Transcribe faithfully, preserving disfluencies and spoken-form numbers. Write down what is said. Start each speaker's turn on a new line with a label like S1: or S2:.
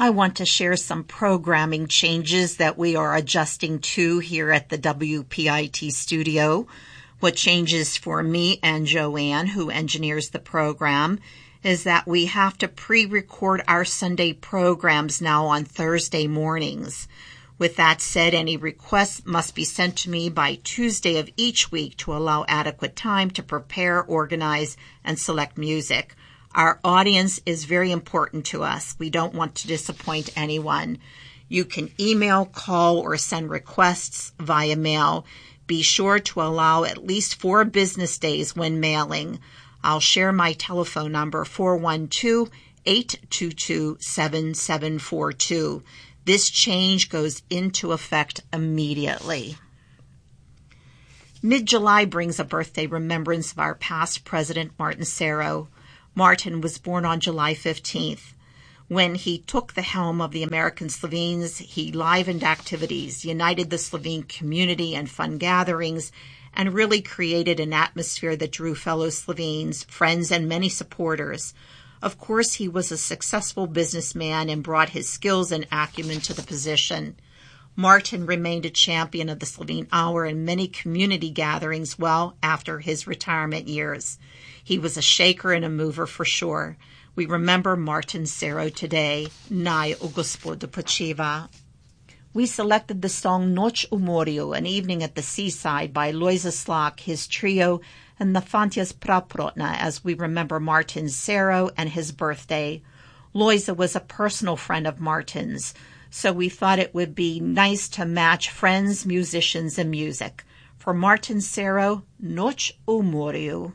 S1: I want to share some programming changes that we are adjusting to here at the W P I T studio. What changes for me and Joanne, who engineers the program, is that we have to pre-record our Sunday programs now on Thursday mornings. With that said, any requests must be sent to me by Tuesday of each week to allow adequate time to prepare, organize, and select music. Our audience is very important to us. We don't want to disappoint anyone. You can email, call, or send requests via mail. Be sure to allow at least four business days when mailing. I'll share my telephone number, four one two, eight two two, seven seven four two. This change goes into effect immediately. Mid-July brings a birthday remembrance of our past president, Martin Serro. Martin was born on July fifteenth. When he took the helm of the American Slovenes, he livened activities, united the Slovene community and fun gatherings, and really created an atmosphere that drew fellow Slovenes, friends, and many supporters. Of course, he was a successful businessman and brought his skills and acumen to the position. Martin remained a champion of the Slovene Hour in many community gatherings well after his retirement years. He was a shaker and a mover for sure. We remember Martin Serro today. Naj v Gospodu počiva. We selected the song Noč v morju, An Evening at the Seaside by Lojze Slak, his trio, and the Fantjes Praprotna as we remember Martin Serro and his birthday. Lojze was a personal friend of Martin's, so we thought it would be nice to match friends, musicians, and music. For Martin Serro, Noč v morju.